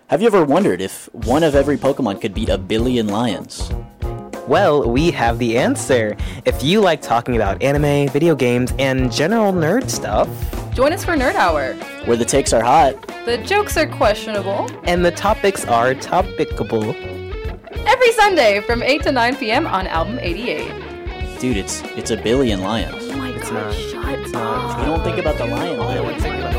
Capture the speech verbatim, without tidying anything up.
Have you ever wondered if one of every Pokemon could beat a billion lions? Well, we have the answer. If you like talking about anime, video games, and general nerd stuff, join us for Nerd Hour, where the takes are hot, the jokes are questionable, and the topics are topicable. Every Sunday from eight to nine p.m. on Album eighty-eight. Dude, it's it's a billion lions. Oh my It's god, not. shut It's up. not. You don't think about the lion, I lion. don't think about the